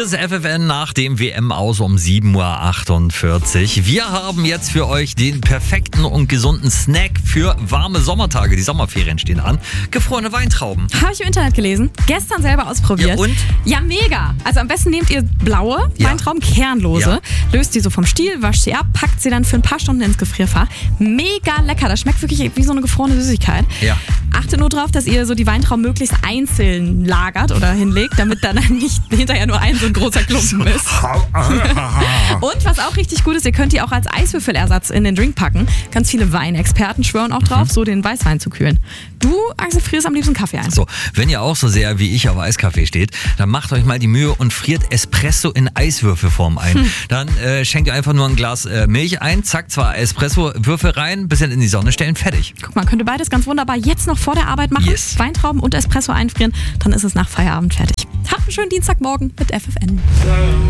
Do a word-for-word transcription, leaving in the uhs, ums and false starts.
ist F F N nach dem W M-Aus um sieben Uhr achtundvierzig. Wir haben jetzt für euch den perfekten und gesunden Snack für warme Sommertage. Die Sommerferien stehen an. Gefrorene Weintrauben. Habe ich im Internet gelesen. Gestern selber ausprobiert. Ja, und? Ja, mega. Also am besten nehmt ihr blaue Ja. Weintrauben, kernlose. Ja. Löst die so vom Stiel, wascht sie ab, packt sie dann für ein paar Stunden ins Gefrierfach. Mega lecker. Das schmeckt wirklich wie so eine gefrorene Süßigkeit. Ja. Achtet nur drauf, dass ihr so die Weintrauben möglichst einzeln lagert oder hinlegt, damit dann nicht hinterher nur ein so ein großer Klumpen ist. Und was auch richtig gut ist, ihr könnt die auch als Eiswürfelersatz in den Drink packen. Ganz viele Weinexperten schwören auch drauf, so den Weißwein zu kühlen. Du, Axel, frierst am liebsten Kaffee ein. So, wenn ihr auch so sehr wie ich auf Eiskaffee steht, dann macht euch mal die Mühe und friert Espresso in Eiswürfelform ein. Hm. Dann äh, schenkt ihr einfach nur ein Glas äh, Milch ein, zack, zwei Espresso-Würfel rein, bisschen in die Sonne stellen, fertig. Guck mal, könnt ihr beides ganz wunderbar jetzt noch vor der Arbeit machen. Yes. Weintrauben und Espresso einfrieren, dann ist es nach Feierabend fertig. Habt einen schönen Dienstagmorgen mit F F N.